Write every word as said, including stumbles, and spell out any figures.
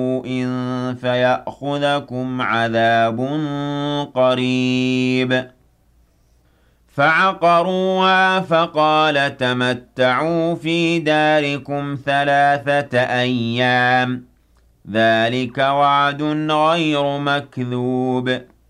إن فيأخذكم عذاب قريب فعقروها فقال تمتعوا في داركم ثلاثة أيام ذلك وعد غير مكذوب